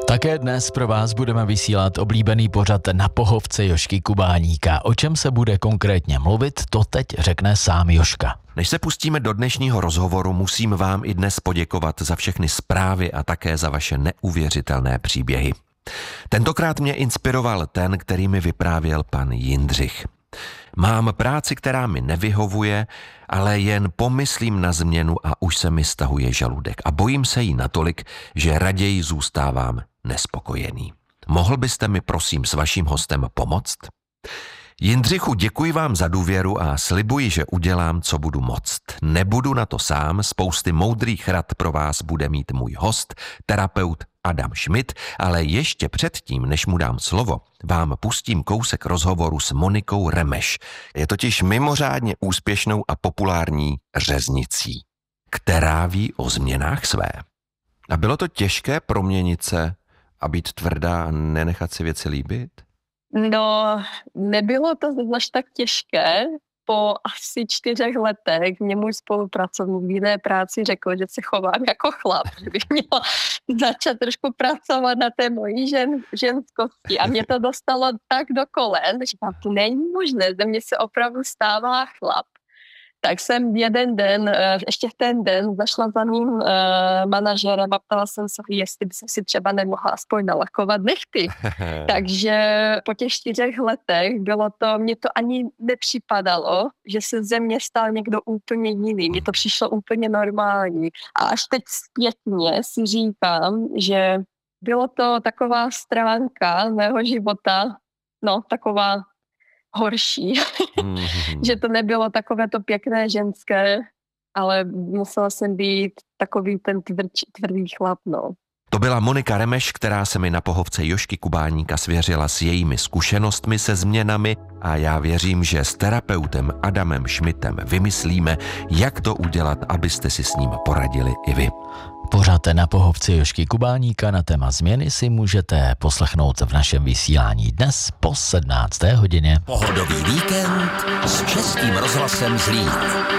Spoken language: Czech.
Také dnes pro vás budeme vysílat oblíbený pořad Na pohovce Jožky Kubáníka. O čem se bude konkrétně mluvit, to teď řekne sám Jožka. Než se pustíme do dnešního rozhovoru, musím vám i dnes poděkovat za všechny zprávy a také za vaše neuvěřitelné příběhy. Tentokrát mě inspiroval ten, který mi vyprávěl pan Jindřich. Mám práci, která mi nevyhovuje, ale jen pomyslím na změnu a už se mi stahuje žaludek a bojím se jí natolik, že raději zůstávám nespokojený. Mohl byste mi prosím s vaším hostem pomoct? Jindřichu, děkuji vám za důvěru a slibuji, že udělám, co budu moct. Nebudu na to sám, spousty moudrých rad pro vás bude mít můj host, terapeut Adam Schmidt, ale ještě předtím, než mu dám slovo, vám pustím kousek rozhovoru s Monikou Remeš. Je totiž mimořádně úspěšnou a populární řeznicí, která ví o změnách své. A bylo to těžké proměnit se a být tvrdá a nenechat si věci líbit? No, nebylo to zvlášť tak těžké. Po asi 4 letech mě můj spolupracovník v jiné práci řekl, že se chovám jako chlap, že bych měla začat trošku pracovat na té mojí ženskosti. A mě to dostalo tak do kolen, že to není možné, ze mě se opravdu stává chlap. Tak jsem jeden den, ještě v ten den, zašla za mým manažerem a ptala jsem se, jestli by si třeba nemohla aspoň nalakovat nechty. Takže po těch 4 letech mně to ani nepřipadalo, že se ze mě stal někdo úplně jiný. Mně to přišlo úplně normální. A až teď zpětně si říkám, že bylo to taková stránka mého života, no taková horší, že to nebylo takové to pěkné ženské, ale musela jsem být takový ten tvrdý chlap, no. To byla Monika Remeš, která se mi na pohovce Jožky Kubáníka svěřila s jejími zkušenostmi se změnami a já věřím, že s terapeutem Adamem Schmidtem vymyslíme, jak to udělat, abyste si s ním poradili i vy. Pořád Na pohovce Jožky Kubáníka na téma změny si můžete poslechnout v našem vysílání dnes po 17. hodině. Pohodový víkend s Českým rozhlasem Zlín.